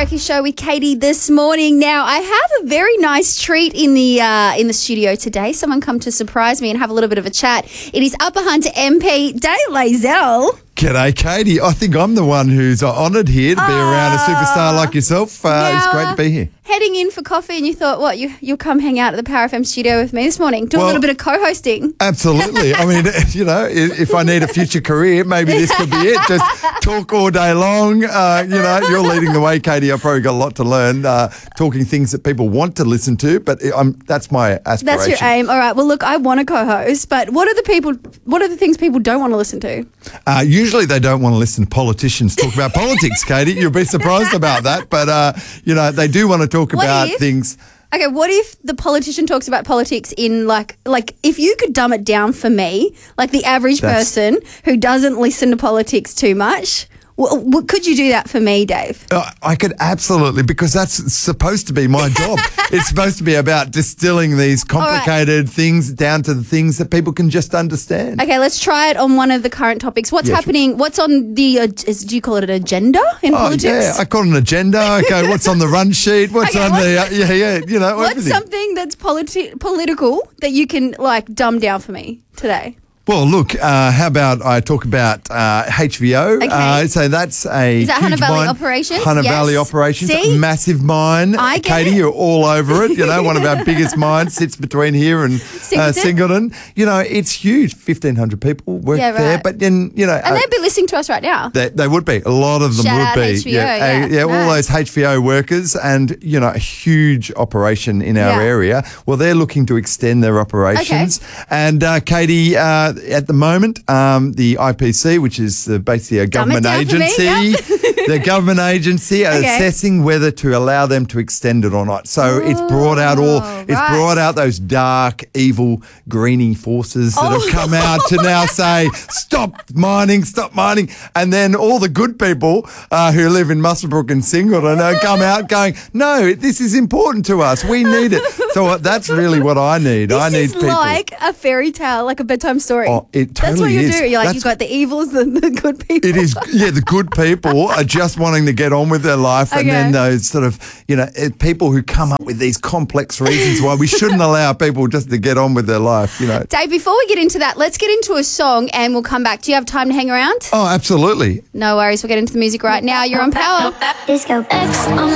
Breakfast Show with Katie this morning. Now, I have a very nice treat in the studio today. Someone come to surprise me and have a little bit of a chat. It is Upper Hunter MP Dave Lazell. G'day, Katie. I think I'm the one who's honoured here to be around a superstar like yourself. It's great to be here. Heading in for coffee and you thought, what, you'll come hang out at the Power FM studio with me this morning, do a little bit of co-hosting. Absolutely. I mean, you know, if I need a future career, maybe this could be it. Just talk all day long. You're leading the way, Katie. I've probably got a lot to learn, talking things that people want to listen to, but that's my aspiration. That's your aim. All right. Well, look, I want to co-host, but what are the things people don't want to listen to? Usually they don't want to listen to politicians talk about politics, Katie. You'll be surprised about that. But, they do want to talk about things. Okay, what if the politician talks about politics in like if you could dumb it down for me, like the average person who doesn't listen to politics too much, could you do that for me, Dave? I could absolutely, because that's supposed to be my job. It's supposed to be about distilling these complicated things down to the things that people can just understand. Okay, let's try it on one of the current topics. What's happening? Sure. What's on the, do you call it an agenda in politics? Yeah, I call it an agenda. Okay, what's on the run sheet? What's on the, what's everything. something that's political that you can, dumb down for me today? Well, look, how about I talk about HVO? Okay. So that's a Is that huge Hunter Valley mine. Operations? Hunter Yes. Valley Operations. See? Massive mine. I get Katie, it. you're all over it. One of our biggest mines sits between here and Singleton. It's huge. 1,500 people work there. But then, And they'd be listening to us right now. They would be. A lot of them Shout would out be. HVO, all those HVO workers and, a huge operation in our area. Well, they're looking to extend their operations. Okay. And, Katie, at the moment, the IPC, which is basically a government agency, the government agency are assessing whether to allow them to extend it or not. So it's brought out those dark, evil, greeny forces that have come out to now say, stop mining. And then all the good people who live in Muswellbrook and Singleton come out going, no, this is important to us. We need it. So that's really what I need. This I need is people. like a fairy tale, like a bedtime story. Oh, it totally That's what you is. do. You've got the evils and the good people. It is, the good people are just wanting to get on with their life. And then those sort of, people who come up with these complex reasons why we shouldn't allow people just to get on with their life, Dave, before we get into that, let's get into a song and we'll come back. Do you have time to hang around? Oh, absolutely. No worries. We'll get into the music right now. You're on Power. Disco X.